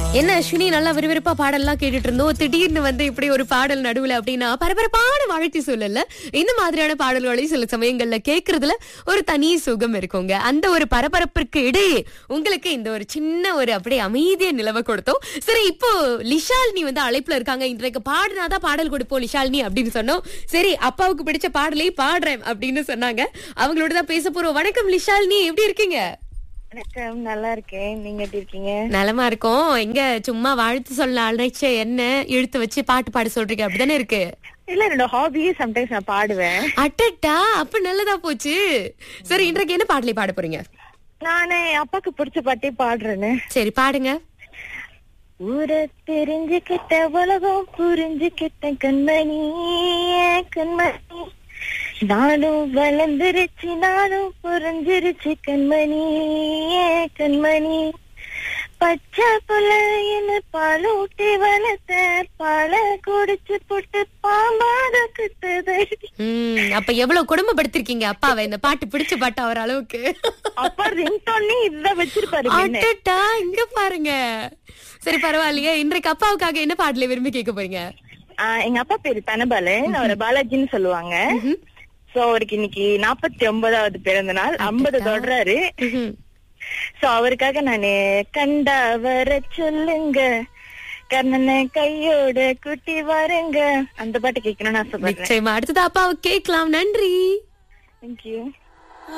என்ன அஸ்வினி, நல்லா விறுவிறுப்பா பாடல்லாம் கேட்டுட்டு இருந்தோம். திடீர்னு இப்படி ஒரு பாடல் நடுவுல அப்படின்னா பரபரப்பான வாழ்க்கை சூழல்ல இந்த மாதிரியான பாடல்களை சில சமயங்கள்ல கேட்கறதுல ஒரு தனி சுகம் இருக்குங்க. அந்த ஒரு பரபரப்பிற்கு இடையே உங்களுக்கு இந்த ஒரு சின்ன ஒரு அப்படியே அமைதிய நிலவ கொடுத்தோம். சரி, இப்போ லிஷாலினி அழைப்புல இருக்காங்க. இன்றைக்கு பாடினாதான் பாடல் கொடுப்போம் லிஷாலினி அப்படின்னு சொன்னோம். சரி, அப்பாவுக்கு பிடிச்ச பாடலையே பாடுறேன் அப்படின்னு சொன்னாங்க. அவங்களோட தான் பேச போறோம். வணக்கம் லிஷாலினி, எப்படி இருக்கீங்க? வணக்கம், நல்லா இருக்கேன். நீங்க எப்படி இருக்கீங்க? நலமா இருக்கோம். எங்க சும்மா வாழ்த்து சொல்ல அழைச்ச என்ன இழுத்து வச்சு பாட்டு பாட சொல்றீங்க, அப்படிதானே இருக்கு? இல்ல, என்னோட ஹாபியே சம்டைம்ஸ் நான் பாடுவேன். அட்டட்டா, அப்ப நல்லதா போச்சு. சரி, இன்றைக்கு என்ன பாடலை பாட போறீங்க? நானு அப்பாக்கு பிடிச்ச பாட்டே பாடுறேன்னு. சரி, பாடுங்க. ஊர தெரிஞ்சுக்கிட்ட உலகம் புரிஞ்சுக்கிட்ட கண்மணி கண்மணி, நானும் வளர்ந்துருச்சு நானும் புரிஞ்சிருச்சு கண்மணி கண்மணி, பச்சை புள்ள என்ன பாலூட்டி வளர்த்த பால குடிச்சு போட்டு பாம்பாத குத்தது. அப்ப எவ்வளவு குடும்பப்படுத்திருக்கீங்க அப்பாவை, இந்த பாட்டு பிடிச்ச பாட்டு அவர் அளவுக்கு. அப்பா ரிங்டோனே இதுதான் வச்சிருப்பாரு. அட்டட்டா, இங்க பாருங்க. சரி, பரவாயில்லையே. இன்றைக்கு அப்பாவுக்காக என்ன பாடல விரும்பி கேட்க போறீங்க? எங்க அப்பா பேரு தனபாலன், அவரை பாலாஜின்னு சொல்லுவாங்க. சோ அவருக்கு இன்னைக்கு 49வது பிறந்த நாள், 50 தொடறாரு. சோ அவருக்காக நானு கண்டா வர சொல்லுங்க கண்ணனை கையோட குட்டி வரங்க அந்த பாட்டு கேட்கணும்னு ஆசைப்படுறேன். நிச்சயமா அடுத்தது அப்பாவுக்கு கேட்கலாம். நன்றி. தேங்க்யூ.